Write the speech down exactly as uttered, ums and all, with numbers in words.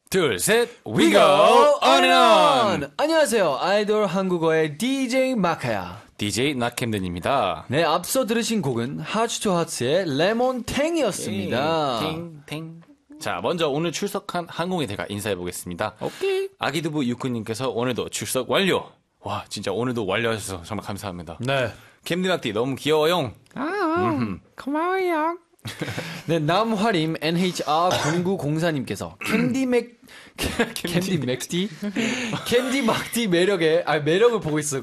둘, 셋, we go on and on! 안녕하세요. 아이돌 한국어의 디제이 마카야. 디제이 낙캠든입니다. 네, 앞서 들으신 곡은 하츠투하츠의 레몬탱이었습니다. 탱, 탱. 자, 먼저 오늘 출석한 항공에 대가 인사해보겠습니다. 오케이. 아기두부 유쿠님께서 오늘도 출석 완료! 와, 진짜 오늘도 완료하셔서 정말 감사합니다. 네. 캠디낙디 너무 귀여워요. 아, 고마워요. 네, 남화림 엔에이치알 공구공사님께서 캔디 맥 캔디 맥디 캔디 막디 매력에 아 매력을 보고 있어.